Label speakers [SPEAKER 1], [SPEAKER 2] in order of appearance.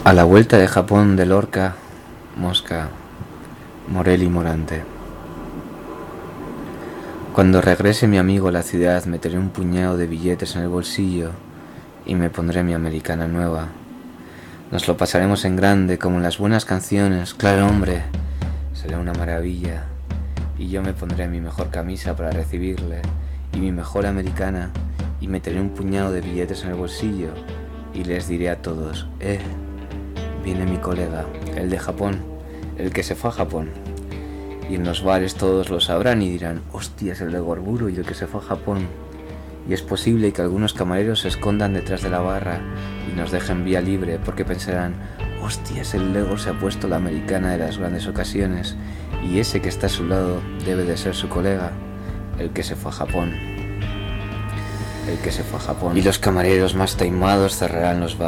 [SPEAKER 1] A la vuelta de Japón de Lorca, Mosca, Morel y Morante. Cuando regrese mi amigo a la ciudad, meteré un puñado de billetes en el bolsillo y me pondré mi americana nueva. Nos lo pasaremos en grande, como en las buenas canciones. Claro, hombre, será una maravilla. Y yo me pondré mi mejor camisa para recibirle y mi mejor americana, y meteré un puñado de billetes en el bolsillo y les diré a todos: viene mi colega, el de Japón, el que se fue a Japón. Y en los bares todos lo sabrán y dirán: hostia, es el de Gorburu y el que se fue a Japón. Y es posible que algunos camareros se escondan detrás de la barra y nos dejen vía libre, porque pensarán: hostia, ese Lego se ha puesto la americana de las grandes ocasiones, y ese que está a su lado debe de ser su colega, el que se fue a Japón. El que se fue a Japón. Y los camareros más taimados cerrarán los bares.